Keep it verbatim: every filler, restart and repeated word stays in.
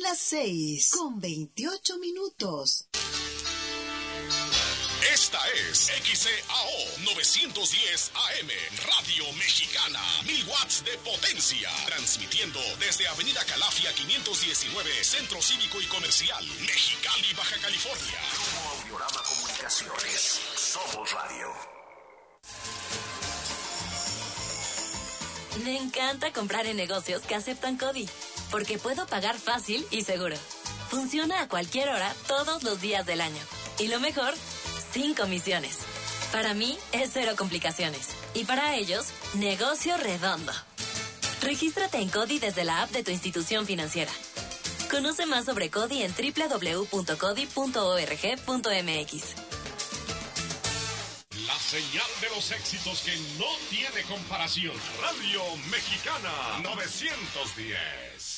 las seis con veintiocho minutos. Esta es X C A O novecientos diez A M, Radio Mexicana, mil watts de potencia, transmitiendo desde Avenida Calafia quinientos diecinueve, Centro Cívico y Comercial, Mexicali, Baja California. Grupo Audiorama Comunicaciones, somos radio. Me encanta comprar en negocios que aceptan CODI, porque puedo pagar fácil y seguro. Funciona a cualquier hora, todos los días del año. Y lo mejor, sin comisiones. Para mí es cero complicaciones. Y para ellos, negocio redondo. Regístrate en CODI desde la app de tu institución financiera. Conoce más sobre CODI en doble u doble u doble u punto codi punto org punto m x. La señal de los éxitos que no tiene comparación. Radio Mexicana novecientos diez.